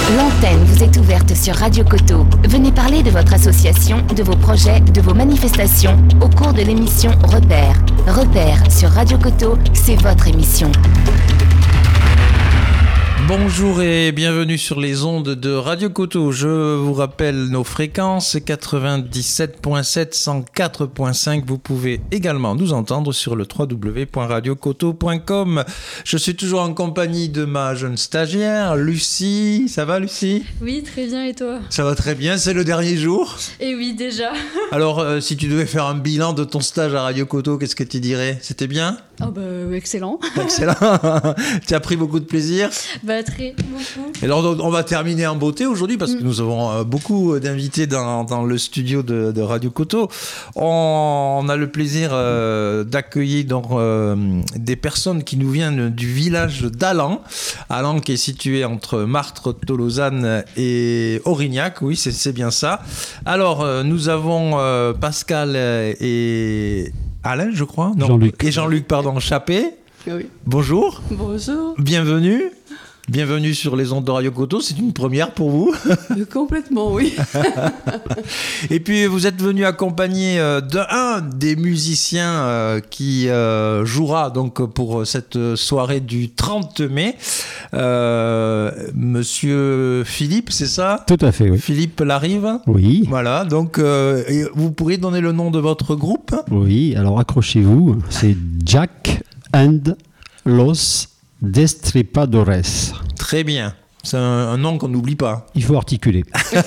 L'antenne vous est ouverte sur Radio Coteau. Venez parler de votre association, de vos projets, de vos manifestations au cours de l'émission Repère. Repère sur Radio Coteau, c'est votre émission. Bonjour et bienvenue sur les ondes de Radio Coteau. Je vous rappelle nos fréquences 97.7, 104.5. Vous pouvez également nous entendre sur le www.radiocoteau.com. Je suis toujours en compagnie de ma jeune stagiaire, Lucie. Ça va, Lucie ? Oui, très bien, et toi ? Ça va très bien, c'est le dernier jour. Et oui, déjà. Alors, si tu devais faire un bilan de ton stage à Radio Coteau, qu'est-ce que tu dirais ? C'était bien ? Excellent. Excellent. Tu as pris beaucoup de plaisir ? Très beaucoup. Et alors, on va terminer en beauté aujourd'hui parce que nous avons beaucoup d'invités dans le studio de Radio Coteau. On a le plaisir d'accueillir donc, des personnes qui nous viennent du village d'Allan. Allan qui est situé entre Martres, Tolosane et Aurignac. Oui, c'est bien ça. Alors, nous avons Pascal et Alain, je crois. Non. Jean-Luc. Et Jean-Luc, pardon, Chappé. Oui. Bonjour. Bonjour. Bienvenue. Bienvenue sur les ondes de Radio Coteau, c'est une première pour vous. Complètement, oui. Et puis vous êtes venu accompagné d'un des musiciens qui jouera donc pour cette soirée du 30 mai. Monsieur Philippe, c'est ça ? Tout à fait, oui. Philippe Larive ? Oui. Voilà, donc vous pourriez donner le nom de votre groupe ? Oui, alors accrochez-vous, c'est Jack and Los Destripadores. Très bien. C'est un nom qu'on n'oublie pas. Il faut articuler.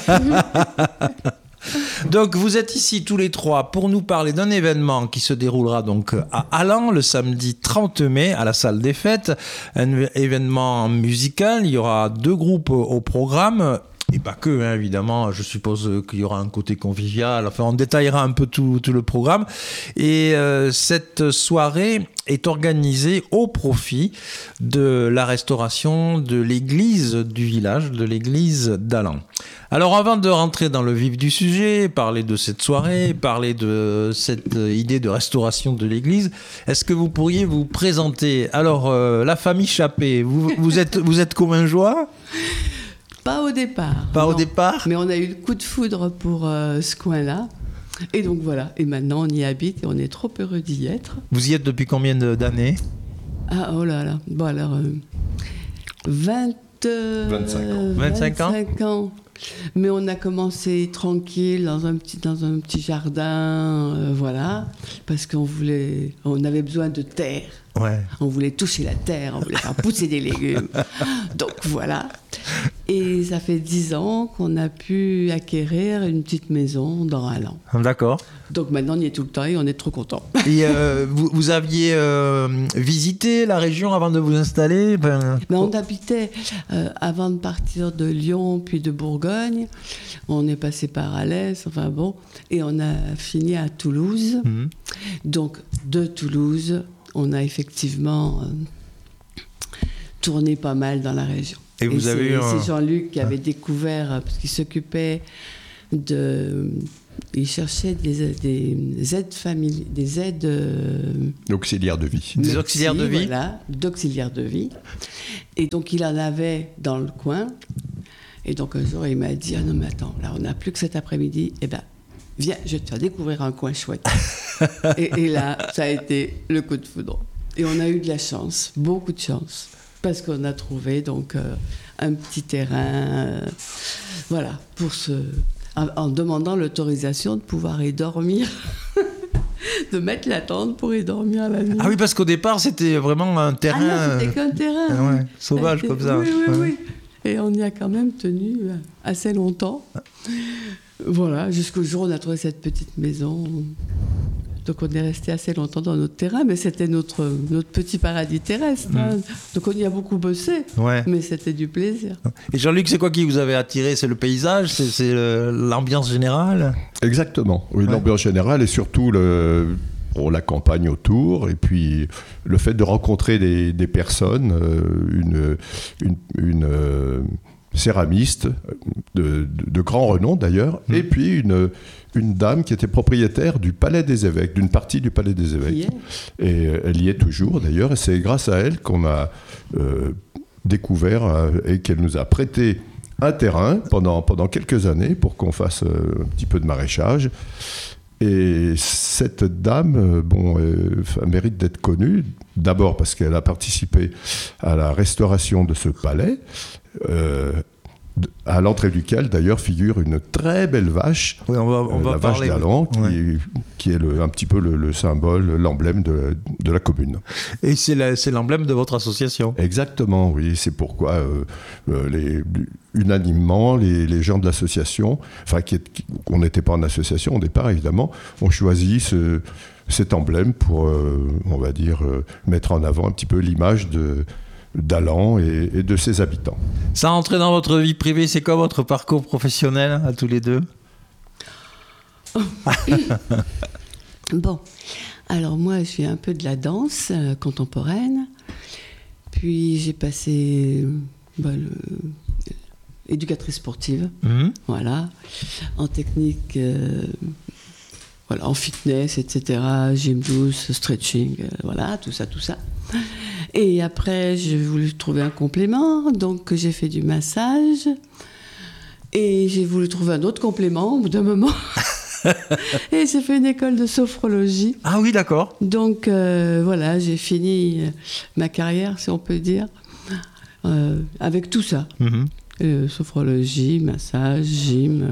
Donc vous êtes ici tous les trois pour nous parler d'un événement qui se déroulera donc à Allan le samedi 30 mai à la salle des fêtes. Un événement musical, il y aura 2 groupes au programme. Et pas que, hein, évidemment, je suppose qu'il y aura un côté convivial. Enfin, on détaillera un peu tout le programme. Et cette soirée est organisée au profit de la restauration de l'église du village, de l'église d'Allan. Alors, avant de rentrer dans le vif du sujet, parler de cette soirée, parler de cette idée de restauration de l'église, est-ce que vous pourriez vous présenter ? Alors, la famille Chappé, vous êtes Commingeois ? Pas au départ. Pas au départ ? Mais on a eu le coup de foudre pour ce coin-là. Et donc voilà. Et maintenant, on y habite et on est trop heureux d'y être. Vous y êtes depuis combien d'années ? Ah, oh là là. Bon, alors, 25 ans. 25 ans ? 25 ans. Mais on a commencé tranquille dans un petit jardin, voilà, parce qu'on avait besoin de terre. Ouais. On voulait toucher la terre, on voulait faire pousser des légumes. Donc voilà. Et ça fait 10 ans qu'on a pu acquérir une petite maison dans Allan. D'accord. Donc maintenant on y est tout le temps et on est trop contents. Et vous aviez visité la région avant de vous installer ? Mais on habitait avant de partir de Lyon puis de Bourgogne. On est passé par Alès, enfin bon, et on a fini à Toulouse. Mmh. Donc de Toulouse, on a effectivement tourné pas mal dans la région. Et vous avez eu c'est Jean-Luc qui avait découvert, parce qu'il s'occupait il cherchait des aides familiales, des aides... auxiliaires de vie. Des auxiliaires de vie. Voilà, d'auxiliaires de vie. Et donc il en avait dans le coin. Et donc un jour il m'a dit, ah non mais attends, là on n'a plus que cet après-midi, eh ben viens, je vais te faire découvrir un coin chouette. et là, ça a été le coup de foudre. Et on a eu de la chance, beaucoup de chance, parce qu'on a trouvé donc un petit terrain, voilà, en demandant l'autorisation de pouvoir y dormir, de mettre la tente pour y dormir la nuit. Ah oui, parce qu'au départ, c'était vraiment un terrain... Ah non, c'était qu'un terrain. Ouais, sauvage comme ça. Oui. Et on y a quand même tenu assez longtemps. Voilà, jusqu'au jour où on a trouvé cette petite maison. Donc on est resté assez longtemps dans notre terrain, mais c'était notre petit paradis terrestre. Hein. Donc on y a beaucoup bossé, mais c'était du plaisir. Et Jean-Luc, c'est quoi qui vous avait attiré ? C'est le paysage ? C'est l'ambiance générale ? Exactement, oui, l'ambiance générale et surtout la campagne autour, et puis le fait de rencontrer des personnes, une céramiste de grand renom d'ailleurs, et puis une dame qui était propriétaire du Palais des Évêques, d'une partie du Palais des Évêques. Et elle y est toujours d'ailleurs, et c'est grâce à elle qu'on a découvert et qu'elle nous a prêté un terrain pendant quelques années pour qu'on fasse un petit peu de maraîchage. Et cette dame, mérite d'être connue, d'abord parce qu'elle a participé à la restauration de ce palais, à l'entrée duquel d'ailleurs figure une très belle vache, Oui, on va la parler. vache d'Allan, Ouais. qui est un petit peu le symbole, l'emblème de la commune. Et c'est l'emblème de votre association. Exactement, oui. C'est pourquoi unanimement, les gens de l'association, qu'on n'était pas en association au départ évidemment, ont choisi cet emblème pour, on va dire, mettre en avant un petit peu l'image d'Allan et de ses habitants. Sans entrer dans votre vie privée, c'est quoi votre parcours professionnel à tous les deux? Bon, alors moi, je fais un peu de la danse contemporaine. Puis j'ai passé éducatrice sportive, voilà, en technique, voilà, en fitness, etc., gym douce, stretching, voilà, tout ça. Et après, j'ai voulu trouver un complément, donc j'ai fait du massage. Et j'ai voulu trouver un autre complément au bout d'un moment. Et j'ai fait une école de sophrologie. Ah oui, d'accord. Donc voilà, j'ai fini ma carrière, si on peut dire, avec tout ça. Sophrologie, massage, gym.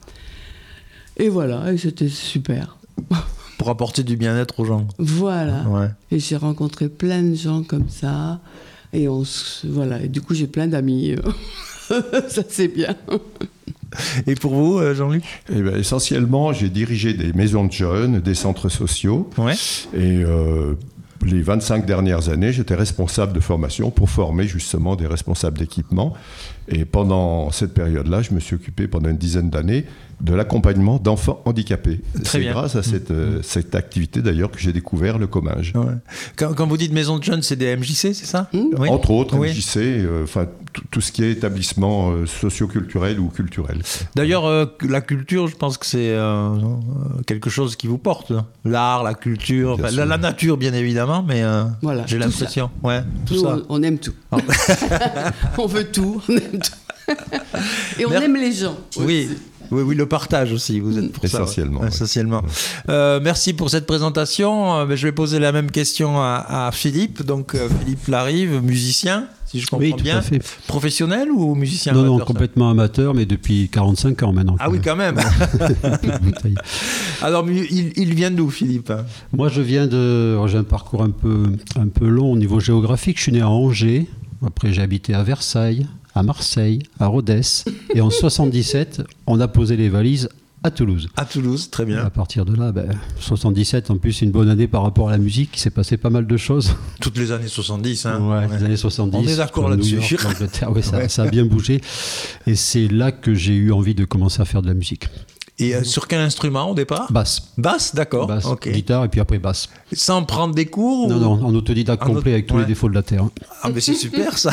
Et voilà, et c'était super. Pour apporter du bien-être aux gens. Voilà. Ouais. Et j'ai rencontré plein de gens comme ça. Et voilà. Et du coup, j'ai plein d'amis. Ça, c'est bien. Et pour vous, Jean-Luc? Eh bien, essentiellement, j'ai dirigé des maisons de jeunes, des centres sociaux. Ouais. Et les 25 dernières années, j'étais responsable de formation pour former justement des responsables d'équipement. Et pendant cette période-là, je me suis occupé pendant une dizaine d'années de l'accompagnement d'enfants handicapés. Très bien. C'est grâce à cette activité d'ailleurs que j'ai découvert le Comminges. Ouais. Quand vous dites maison de jeunes, c'est des MJC, c'est ça? Oui. Entre autres, Oui. MJC, tout ce qui est établissement socio-culturel ou culturel. D'ailleurs, la culture, je pense que c'est quelque chose qui vous porte. L'art, la culture, Bien enfin, sûr. la nature, bien évidemment, mais Voilà, j'ai tout l'impression. Ouais, tout Nous, ça. on aime tout. On veut tout, on aime tout. Et on Mer- aime les gens. Oui. aussi. Oui, le partage aussi, vous êtes pour Essentiellement, ça. Ouais. oui. Essentiellement. Merci pour cette présentation. Je vais poser la même question à Philippe. Donc, Philippe Larive, musicien, si je comprends Oui, tout bien. à fait. Professionnel ou musicien Non, amateur, ça complètement amateur, mais depuis 45 ans maintenant. Ah oui, quand même. Alors, il vient d'où, Philippe? Moi, j'ai un parcours un peu long au niveau géographique. Je suis né à Angers. Après, j'ai habité à Versailles, à Marseille, à Rodez. Et en 77, on a posé les valises à Toulouse. À Toulouse, très Et bien. à partir de là, 77, en plus, c'est une bonne année par rapport à la musique. Il s'est passé pas mal de choses. Toutes les années 70. Hein. Ouais, les années 70. On est d'accord New là-dessus. York, l'Angleterre, ouais, ça a bien bougé. Et c'est là que j'ai eu envie de commencer à faire de la musique. Et sur quel instrument au départ? Basse. Basse, d'accord. Basse, Ok. guitare et puis après basse. Sans prendre des cours? Non, ou- non, en autodidacte En complet avec tous ouais. les défauts de la terre. Ah, mais c'est super ça.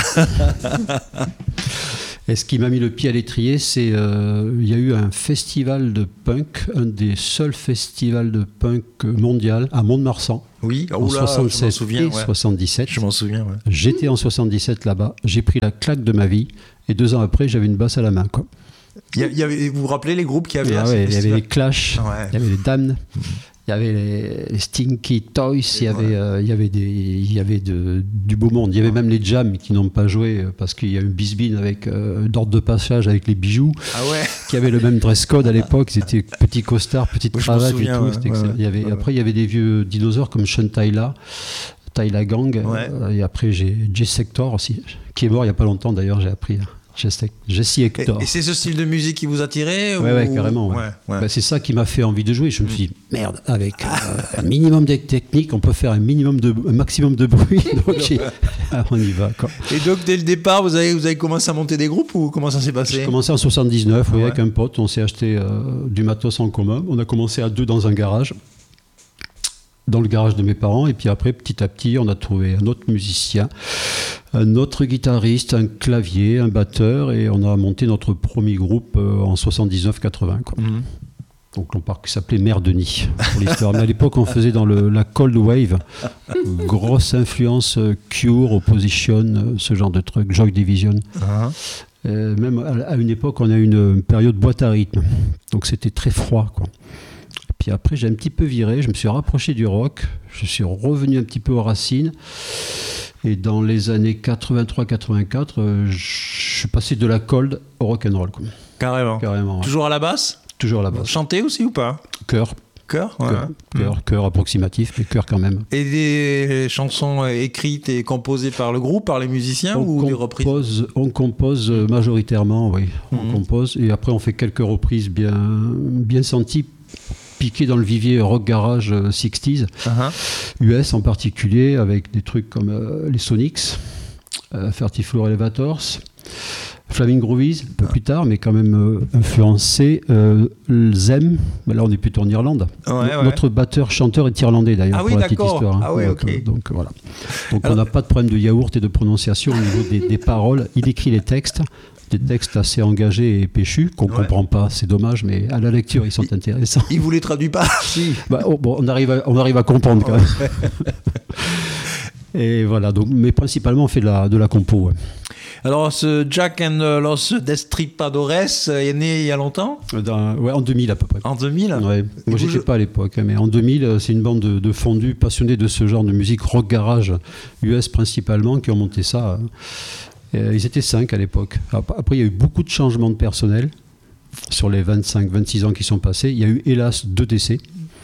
Et ce qui m'a mis le pied à l'étrier, c'est il y a eu un festival de punk, un des seuls festivals de punk mondial à Mont-de-Marsan, Oui, en oula, je m'en 67 souviens. et Ouais. 77. Je m'en souviens, ouais. J'étais en 77 là-bas, j'ai pris la claque de ma vie, et 2 ans après, j'avais une basse à la main, quoi. Vous vous rappelez les groupes qu'il y avait Et, à ah ce ouais, il y avait festival? les Clash, Ouais. il y avait les Damned, il y avait les Stinky Toys, il y avait du beau monde. Il y avait même les Jams qui n'ont pas joué parce qu'il y a eu Bisbin avec d'ordre de passage avec les bijoux, Ah ouais. qui avaient le même dress code à l'époque. C'était petit costard, petite Oui, je m'en cravate et souviens, tout. ouais, C'était excellent. ouais, Il y avait, ouais. après, il y avait des vieux dinosaures comme Sean Tyla Gang. Ouais. Et après, j'ai Jesse Sector aussi, qui est mort il n'y a pas longtemps d'ailleurs. J'ai appris Jesse Hector. Et c'est ce style de musique qui vous attirait? Ouais, carrément. Ouais. Ouais. Bah, c'est ça qui m'a fait envie de jouer. Je me suis dit, merde, avec un minimum de technique, on peut faire un maximum de bruit. Donc, on y va, quoi. Et donc, dès le départ, vous avez commencé à monter des groupes ou comment ça s'est passé? J'ai commencé en 79, Ouais. avec un pote. On s'est acheté du matos en commun. On a commencé à 2 dans un garage. Dans le garage de mes parents, et puis après, petit à petit, on a trouvé un autre musicien, un autre guitariste, un clavier, un batteur, et on a monté notre premier groupe en 79-80, quoi. Mhm. Donc on part qui s'appelait Mère Denis pour l'histoire. Mais à l'époque, on faisait dans la Cold Wave, grosse influence Cure, Opposition, ce genre de truc, Joy Division. Ah. Même à une époque, on a eu une période boîte à rythme. Donc c'était très froid, quoi. Puis après, j'ai un petit peu viré, je me suis rapproché du rock, je suis revenu un petit peu aux racines. Et dans les années 83-84, je suis passé de la cold au rock'n'roll. Carrément. Ouais. Toujours à la basse ? Toujours à la basse. Chanter aussi ou pas ? Chœur. Chœur, ouais. Chœur approximatif, mais chœur quand même. Et des chansons écrites et composées par le groupe, par les musiciens ou des reprises ? On compose majoritairement, oui. On compose et après on fait quelques reprises bien senties, piquées dans le vivier rock garage 60s, US en particulier, avec des trucs comme les Sonics, 30 Floor Elevators, Flaming Groovies, un peu plus tard, mais quand même influencé. Zem, là on est plutôt en Irlande. Notre batteur-chanteur est irlandais d'ailleurs, pour la petite histoire. Ah oui, ok. Donc voilà. Donc on n'a pas de problème de yaourt et de prononciation au niveau des paroles. Il écrit les textes. Des textes assez engagés et péchus, qu'on ne comprend pas, c'est dommage, mais à la lecture, ils sont intéressants. Il vous les traduit pas ? Si. On arrive à comprendre quand même. Et voilà, donc, mais principalement, on fait de la compo. Ouais. Alors, ce Jack and Los Destripadores est né il y a longtemps ? En 2000 à peu près. En 2000 ? Ouais. Moi, j'étais pas à l'époque, mais en 2000, c'est une bande de fondus passionnés de ce genre de musique rock garage, US principalement, qui ont monté ça. Ils étaient 5 à l'époque. Après, il y a eu beaucoup de changements de personnel sur les 25-26 ans qui sont passés. Il y a eu, hélas, 2 décès.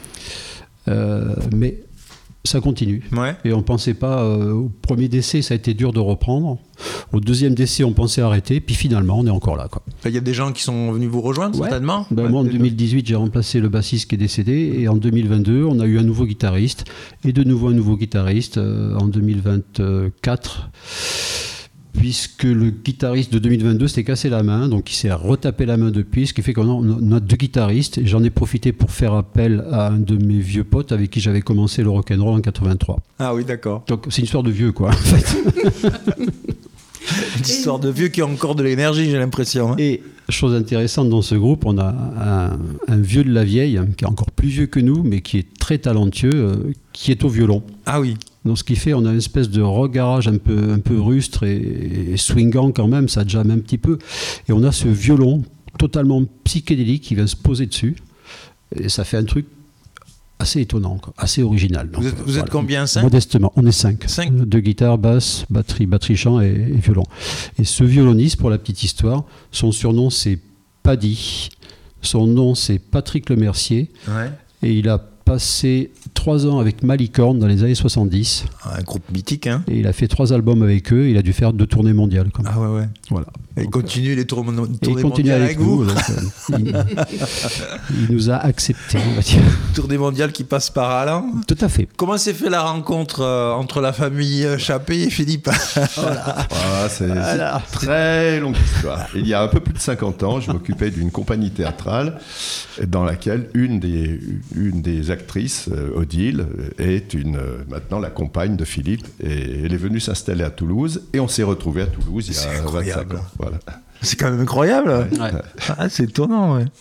Mais ça continue. Ouais. Et on ne pensait pas... au premier décès, ça a été dur de reprendre. Au deuxième décès, on pensait arrêter. Puis finalement, on est encore là. Il y a des gens qui sont venus vous rejoindre, certainement. Moi, en 2018, j'ai remplacé le bassiste qui est décédé. Et en 2022, on a eu un nouveau guitariste. Et de nouveau un nouveau guitariste en 2024. Puisque le guitariste de 2022 s'est cassé la main, donc il s'est retapé la main depuis, ce qui fait qu'on a 2 guitaristes, et j'en ai profité pour faire appel à un de mes vieux potes avec qui j'avais commencé le rock'n'roll en 83. Ah oui, d'accord. Donc c'est une histoire de vieux, quoi, en fait. Une histoire de vieux qui a encore de l'énergie, j'ai l'impression. Et chose intéressante dans ce groupe, on a un vieux de la vieille, qui est encore plus vieux que nous, mais qui est très talentueux, qui est au violon. Ah oui. Donc ce qui fait, on a une espèce de rock garage un peu rustre et swingant quand même, ça jamme un petit peu. Et on a ce violon totalement psychédélique qui vient se poser dessus. Et ça fait un truc assez étonnant, quoi, assez original. Donc, vous êtes combien, 5 ? Modestement, on est 5. 2 guitares, basse, batterie chant et violon. Et ce violoniste, pour la petite histoire, son surnom c'est Paddy. Son nom c'est Patrick Lemercier. Ouais. Et il a passé 3 ans avec Malicorne dans les années 70. Un groupe mythique, hein. Et il a fait 3 albums avec eux. Il a dû faire 2 tournées mondiales. Quand même. Ah ouais. Voilà. Et il continue les tournées mondiales avec vous. Donc, il nous a acceptés, on va dire. Tournée mondiale qui passe par Alain. Tout à fait. Comment s'est fait la rencontre entre la famille Chappé et Philippe ? C'est une très longue histoire. Il y a un peu plus de 50 ans, je m'occupais d'une compagnie théâtrale dans laquelle une des actrices, Odile, est maintenant la compagne de Philippe. Et elle est venue s'installer à Toulouse. Et on s'est retrouvés à Toulouse il y a 25 ans. Voilà. C'est quand même incroyable. Ouais. Ah, c'est étonnant, ouais.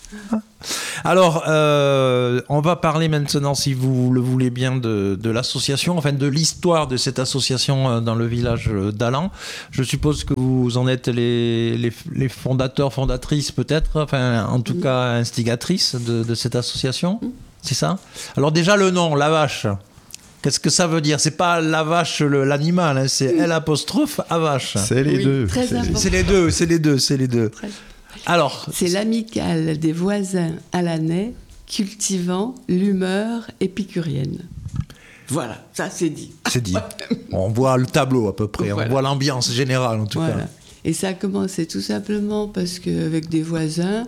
Alors, on va parler maintenant, si vous le voulez bien, de l'association, enfin de l'histoire de cette association dans le village d'Allan. Je suppose que vous en êtes les fondateurs, fondatrices peut-être, enfin en tout cas instigatrices de cette association, c'est ça ? Alors déjà le nom, La Vache. Qu'est-ce que ça veut dire ? C'est pas la vache, l'animal, hein, c'est L''Avache. C'est les deux. C'est les deux. Alors, c'est l'amicale des voisins alanais cultivant l'humeur épicurienne. Voilà, ça c'est dit. C'est dit. On voit le tableau à peu près, voilà. On voit l'ambiance générale en tout cas. Et ça a commencé tout simplement parce qu'avec des voisins,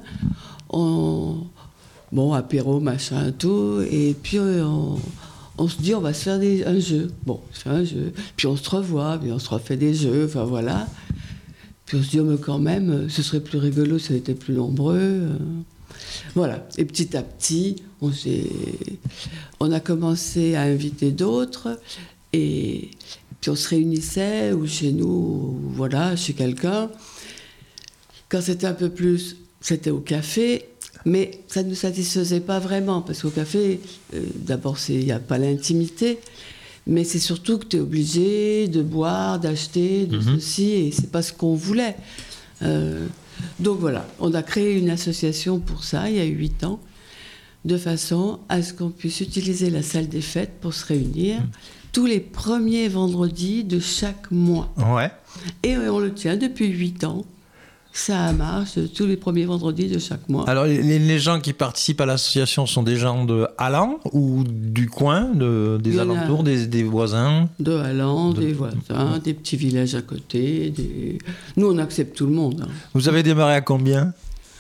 apéro, machin, tout, et puis on se dit on va se faire un jeu. Bon, on se fait un jeu, puis on se revoit, puis on se refait des jeux, enfin voilà. Puis on se dit mais quand même, ce serait plus rigolo si on était plus nombreux. Voilà. Et petit à petit, on a commencé à inviter d'autres, et puis on se réunissait, ou chez nous, ou voilà, chez quelqu'un. Quand c'était un peu plus, c'était au café. Mais ça ne nous satisfaisait pas vraiment, parce qu'au café, d'abord, il n'y a pas l'intimité, mais c'est surtout que tu es obligé de boire, d'acheter, de ceci, et c'est pas ce qu'on voulait. Donc voilà, on a créé une association pour ça, il y a 8 ans, de façon à ce qu'on puisse utiliser la salle des fêtes pour se réunir tous les premiers vendredis de chaque mois. Ouais. Et on le tient depuis 8 ans. Ça marche tous les premiers vendredis de chaque mois. Alors, les gens qui participent à l'association sont des gens de Hallan ou du coin, des alentours, des voisins? De Hallan, des voisins, des petits villages à côté. Nous, on accepte tout le monde. Vous avez démarré à combien?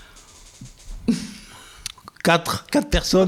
4 personnes.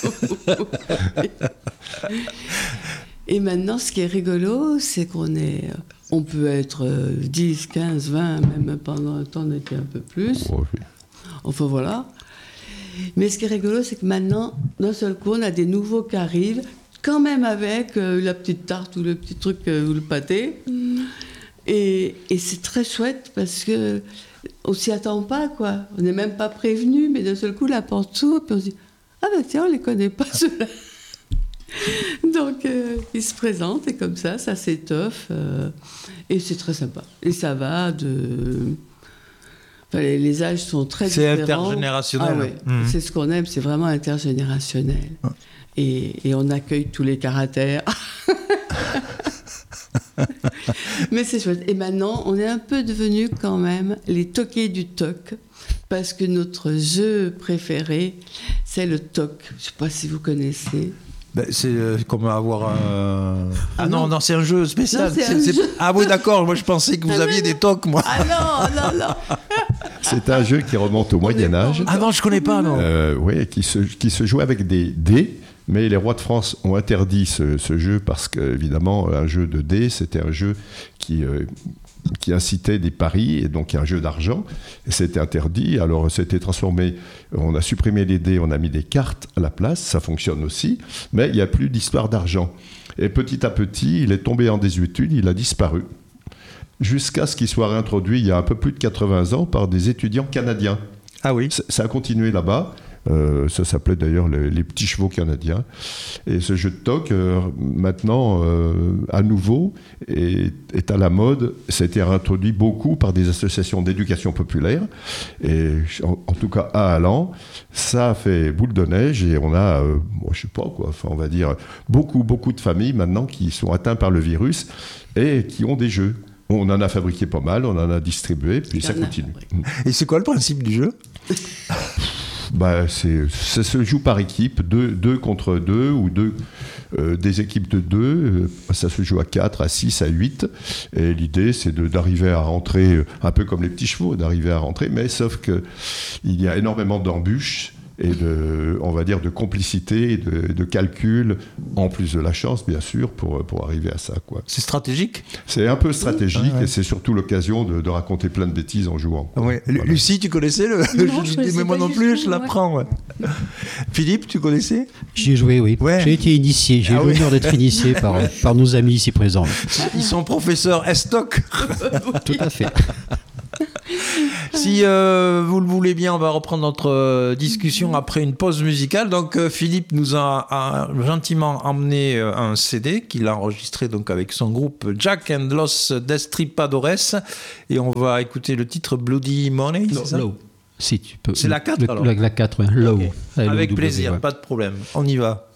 Et maintenant, ce qui est rigolo, c'est on peut être 10, 15, 20, même pendant un temps, on était un peu plus. Oh, oui. Enfin, voilà. Mais ce qui est rigolo, c'est que maintenant, d'un seul coup, on a des nouveaux qui arrivent, quand même avec la petite tarte ou le petit truc ou le pâté. Et c'est très chouette parce que on s'y attend pas, quoi. On n'est même pas prévenu, mais d'un seul coup, la porte s'ouvre, puis on se dit « Ah ben tiens, on les connaît pas, ceux-là !» Donc, ils se présentent, et comme ça s'étoffe, et c'est très sympa. Et ça va Enfin, les âges sont très différents. C'est intergénérationnel. Ah ouais, c'est ce qu'on aime, c'est vraiment intergénérationnel. Et on accueille tous les caractères. Mais c'est chouette. Et maintenant, on est un peu devenus quand même les toqués du toc, parce que notre jeu préféré, c'est le toc. Je ne sais pas si vous connaissez. Ben, c'est comme avoir un... Ah non, c'est un jeu spécial. Non, c'est un jeu. Ah oui, d'accord, moi je pensais que vous aviez des tocs, moi. Ah non. C'est un jeu qui remonte au Moyen-Âge. Ah non, je connais pas, non. Oui, qui se joue avec des dés. Mais les rois de France ont interdit ce jeu parce qu'évidemment, un jeu de dés, c'était un jeu qui incitait des paris, et donc un jeu d'argent. Et c'était interdit. Alors, c'était transformé. On a supprimé les dés, on a mis des cartes à la place. Ça fonctionne aussi. Mais il n'y a plus d'histoire d'argent. Et petit à petit, il est tombé en désuétude, il a disparu. Jusqu'à ce qu'il soit réintroduit il y a un peu plus de 80 ans par des étudiants canadiens. Ah oui. Ça a continué là-bas. Ça s'appelait d'ailleurs les petits chevaux canadiens. Et ce jeu de toc, maintenant, à nouveau, est à la mode. Ça a été réintroduit beaucoup par des associations d'éducation populaire. Et en tout cas, à Hallan, ça a fait boule de neige. Et on a, je sais pas quoi, enfin, on va dire, beaucoup de familles maintenant qui sont atteintes par le virus et qui ont des jeux. On en a fabriqué pas mal, on en a distribué, puis ça continue. Et c'est quoi le principe du jeu? Ça se joue par équipe, 2 contre 2 ou des équipes de 2. Ça se joue à 4, à 6, à 8. Et l'idée, c'est d'arriver à rentrer, un peu comme les petits chevaux, d'arriver à rentrer, mais sauf qu'il y a énormément d'embûches et on va dire de complicité, de calcul, en plus de la chance, bien sûr, pour arriver à ça, quoi. C'est stratégique? C'est un peu stratégique, ouais. Et c'est surtout l'occasion de raconter plein de bêtises en jouant. Ouais. Voilà. Lucie, tu connaissais le jeu? Mais moi non plus, je l'apprends. Ouais. Philippe, tu connaissais? J'y ai joué, oui. Ouais. J'ai été initié. J'ai eu l'honneur d'être initié par nos amis ici présents. Ils sont professeurs Estoc. Tout à fait. Si vous le voulez bien, on va reprendre notre discussion après une pause musicale. Donc Philippe nous a gentiment emmené un CD qu'il a enregistré donc avec son groupe Jack and Los Destripadores, et on va écouter le titre Bloody Money. C'est ça? Low. Si tu peux. C'est la 4 alors. La 4, ouais. Low. Okay. Avec plaisir, pas de problème. On y va.